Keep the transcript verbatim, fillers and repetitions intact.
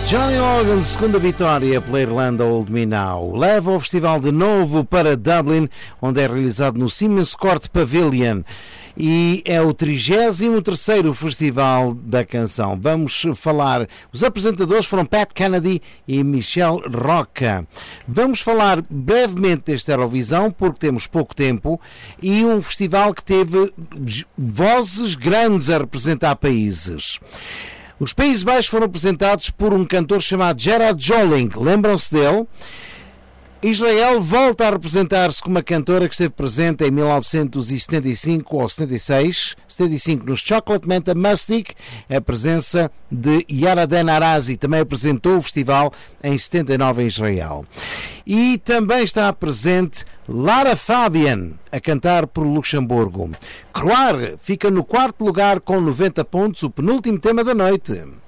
Johnny Logan, segunda vitória pela Irlanda Old Me Now, leva o festival de novo para Dublin, onde é realizado no Siemens Court Pavilion. E é o trigésimo terceiro Festival da Canção. Vamos falar, os apresentadores foram Pat Kennedy e Michelle Roca. Vamos falar brevemente desta Eurovisão, porque temos pouco tempo, e um festival que teve vozes grandes a representar países. Os Países Baixos foram apresentados por um cantor chamado Gerard Joling, lembram-se dele? Israel volta a representar-se com uma cantora que esteve presente em mil novecentos e setenta e cinco ou setenta e seis, setenta e cinco nos Chocolate Manta Mastic. A presença de Yaraden Arazi também apresentou o festival em setenta e nove em Israel. E também está presente Lara Fabian a cantar por Luxemburgo. Croar fica no quarto lugar com noventa pontos, o penúltimo tema da noite.